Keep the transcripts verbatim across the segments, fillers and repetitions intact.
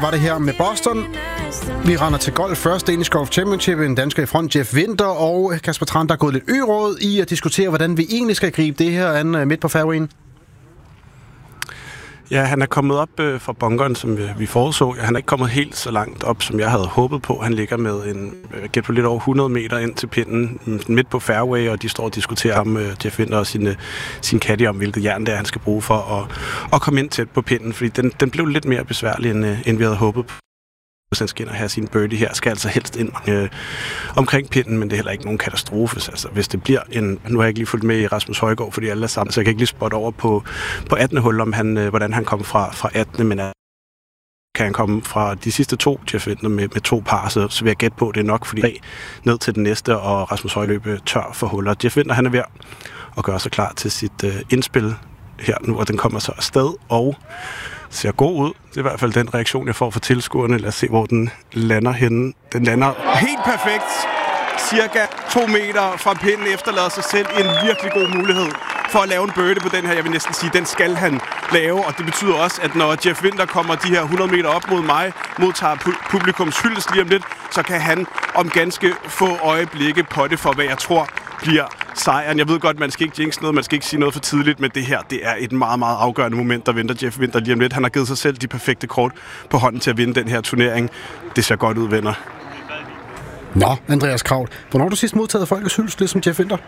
Var det her med Boston. Vi render til golf først. Danish Golf Championship, en dansker i front, Jeff Winther og Kasper Trand, der er gået lidt ø-råd i at diskutere, hvordan vi egentlig skal gribe det her an midt på fairwayen. Ja, han er kommet op øh, fra bunkeren, som vi, vi foreså. Han er ikke kommet helt så langt op, som jeg havde håbet på. Han ligger med en øh, gæt på lidt over hundrede meter ind til pinden midt på fairway, og de står og diskuterer om øh, Jeff Winther og sin, øh, sin caddy om, hvilket jern det er, han skal bruge for at, at komme ind tæt på pinden, fordi den, den blev lidt mere besværlig, end, øh, end vi havde håbet på. Hvis han skal ind og have sin birdie her, skal altså helst ind øh, omkring pinden, men det er heller ikke nogen katastrofe. Altså, hvis det bliver en... Nu har jeg ikke lige fulgt med i Rasmus Højgaard, fordi alle er sammen, så jeg kan ikke lige spotte over på, på attende hul, om han, øh, hvordan han kom fra, fra attende, men øh, kan han komme fra de sidste to Jeff Winther med, med to par, så, så vil jeg gætte på, det er nok, fordi ned til den næste, og Rasmus Højgaard løber tør for huller. Jeff Winther, han er ved at gøre sig klar til sit øh, indspil her nu, og den kommer så afsted, og ser god ud. Det er i hvert fald den reaktion, jeg får fra tilskuerne. Lad os se, hvor den lander henne. Den lander helt perfekt. Cirka to meter fra pinden efterlader sig selv en virkelig god mulighed for at lave en birdie på den her. Jeg vil næsten sige, den skal han lave, og det betyder også, at når Jeff Winther kommer de her hundrede meter op mod mig, modtager pu- publikums hyldest lige om lidt, så kan han om ganske få øjeblikke på det for, hvad jeg tror bliver sejren. Jeg ved godt, man skal ikke jinx noget, man skal ikke sige noget for tidligt, men det her, det er et meget, meget afgørende moment, der venter Jeff Winther lige om lidt. Han har givet sig selv de perfekte kort på hånden til at vinde den her turnering. Det ser godt ud, venner. Nå, Andreas Kraul. Hvornår har du sidst modtaget folkets hyldest, ligesom Jeff Winther?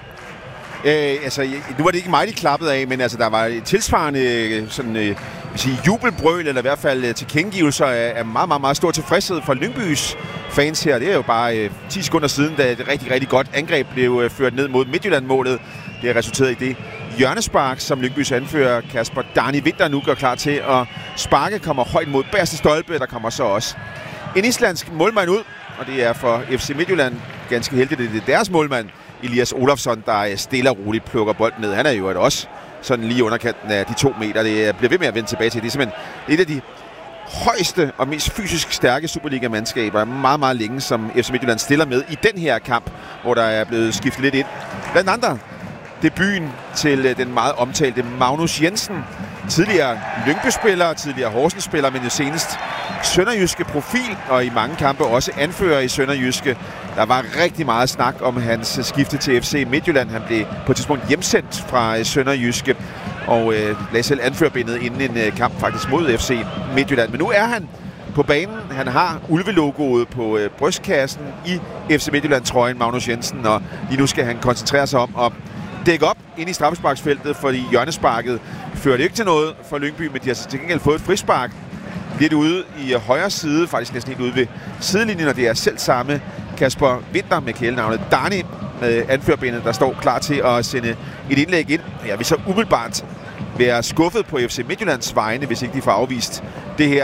Øh, altså, nu var det ikke mig, de klappede af, men altså, der var et tilsvarende sådan, øh, sige, jubelbrøl, eller i hvert fald tilkendegivelser af, af meget, meget, meget stor tilfredshed fra Lyngbys fans her. Det er jo bare øh, ti sekunder siden, da et rigtig, rigtig godt angreb blev øh, ført ned mod Midtjylland-målet. Det har resulteret i det hjørnespark, som Lyngbys anfører Kasper Darni Winther nu gør klar til at sparke. Kommer højt mod bagerste stolpe. Der kommer så også en islandsk målmand ud, og det er for F C Midtjylland ganske heldigt, det er deres målmand, Elias Olofsson, der stille og roligt plukker bolden ned. Han er jo også sådan lige underkanten af de to meter. Det bliver ved med at vende tilbage til. Det er simpelthen et af de højeste og mest fysisk stærke Superliga-mandskaber meget, meget længe, som F C Midtjylland stiller med i den her kamp, hvor der er blevet skiftet lidt ind. Blandt andre debuten til den meget omtalte Magnus Jensen. Tidligere Lyngby-spiller, tidligere Horsens-spiller, men jo senest sønderjyske profil, og i mange kampe også anfører i sønderjyske. Der var rigtig meget snak om hans skifte til F C Midtjylland. Han blev på et tidspunkt hjemsendt fra sønderjyske, og øh, lagde selv anførerbindet inden en øh, kamp faktisk mod F C Midtjylland. Men nu er han på banen. Han har ulvelogoet på øh, brystkassen i F C Midtjylland-trøjen, Magnus Jensen, og lige nu skal han koncentrere sig om at dække op ind i straffesparksfeltet, fordi hjørnesparket førte ikke til noget for Lyngby, men de har til gengæld fået et frispark lidt ude i højre side, faktisk næsten helt ude ved sidelinjen, og det er selv samme Kasper Winther med kælenavnet Darni med anførbenet, der står klar til at sende et indlæg ind. Jeg vil så umiddelbart være skuffet på F C Midtjyllands vegne, hvis ikke de får afvist det her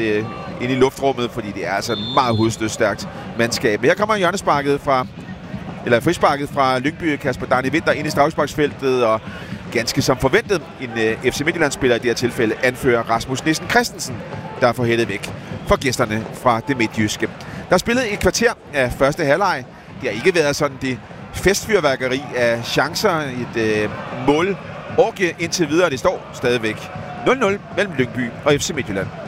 ind i luftrummet, fordi det er altså et meget hovedstødstærkt mandskab. Men her kommer hjørnesparket fra eller frisparket fra Lyngby, Kasper Darni Winther ind i straffesparksfeltet, og ganske som forventet en uh, F C Midtjylland-spiller i det her tilfælde anfører Rasmus Nissen Christensen, der får hættet væk for gæsterne fra det midtjyske. Der er spillet et kvarter af første halvleg. Det har ikke været sådan det festfyrværkeri af chancer, et uh, mål orgie indtil videre. Det står stadigvæk nul nul mellem Lyngby og F C Midtjylland.